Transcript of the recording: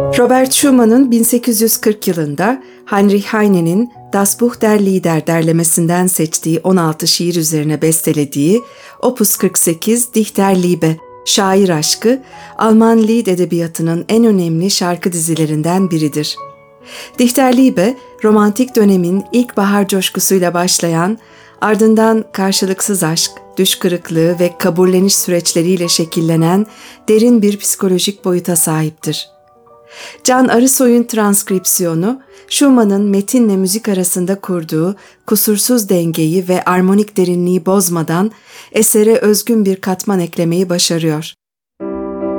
Robert Schumann'ın 1840 yılında Heinrich Heine'nin Das Buch der Lieder derlemesinden seçtiği 16 şiir üzerine bestelediği Opus 48 Dichterliebe, Şair Aşkı, Alman Lied edebiyatının en önemli şarkı dizilerinden biridir. Dichterliebe, romantik dönemin ilk bahar coşkusuyla başlayan, ardından karşılıksız aşk, düş kırıklığı ve kabulleniş süreçleriyle şekillenen derin bir psikolojik boyuta sahiptir. Can Arısoy'un transkripsiyonu, Schumann'ın metinle müzik arasında kurduğu kusursuz dengeyi ve armonik derinliği bozmadan esere özgün bir katman eklemeyi başarıyor.